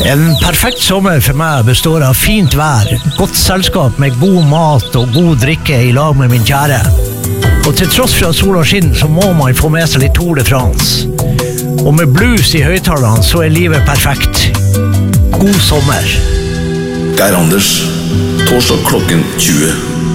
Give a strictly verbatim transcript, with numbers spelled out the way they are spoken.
En perfekt sommer for meg består av fint vær, godt selskap med god mat og god drikke i lag med min kjære. Og til tross for at sola skinner, så må man få med seg litt Tour de France. Og med blues i høyttalerne, så er livet perfekt. God sommer. Geir Anders, torsdag klokken tjue.